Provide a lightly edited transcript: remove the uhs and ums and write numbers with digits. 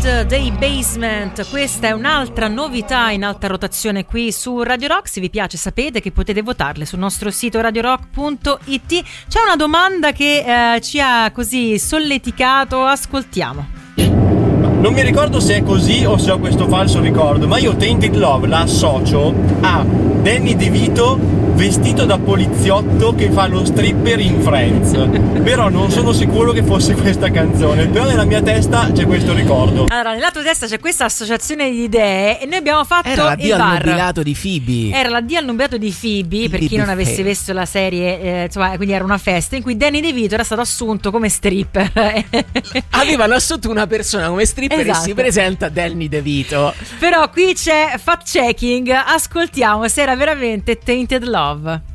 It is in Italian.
dei Basement. Questa è un'altra novità in alta rotazione qui su Radio Rock. Se vi piace sapete che potete votarle sul nostro sito radiorock.it. C'è una domanda che ci ha così solleticato, ascoltiamo. Non mi ricordo se è così o se ho questo falso ricordo, ma io Tainted Love la associo a Danny DeVito vestito da poliziotto che fa lo stripper in Friends. Però non sono sicuro che fosse questa canzone, però nella mia testa c'è questo ricordo. Allora, nella tua testa c'è questa associazione di idee e noi abbiamo fatto Era la il D al bar. nubilato di Phoebe. Era la D al nubilato di Phoebe, per chi non avesse visto la serie, insomma, quindi era una festa in cui Danny DeVito era stato assunto come stripper. Avevano assunto una persona come stripper, Esatto. e si presenta Danny DeVito. Però qui c'è fact checking, ascoltiamo se era veramente Tainted Love.